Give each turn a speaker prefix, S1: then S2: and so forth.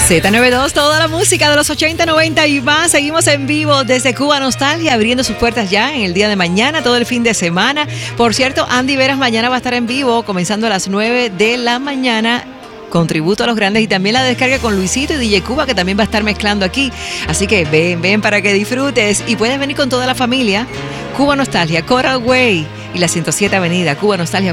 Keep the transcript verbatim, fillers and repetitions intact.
S1: Z noventa y dos, toda la música de los ochenta, noventa y más. Seguimos en vivo desde Cuba Nostalgia, abriendo sus puertas ya en el día de mañana, todo el fin de semana. Por cierto, Andy Veras mañana va a estar en vivo, comenzando a las nueve de la mañana. Con tributo a los grandes y también la descarga con Luisito y D J Cuba, que también va a estar mezclando aquí. Así que ven, ven para que disfrutes y puedes venir con toda la familia. Cuba Nostalgia, Coral Way y la ciento siete Avenida, cuba nostalgia